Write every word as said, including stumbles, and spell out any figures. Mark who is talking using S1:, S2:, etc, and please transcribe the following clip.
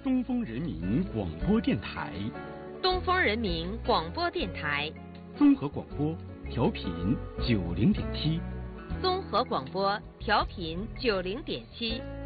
S1: 东风人民广播电台，
S2: 东风人民广播电台，
S1: 综合广播调频九零点七，
S2: 综合广播调频九零点七。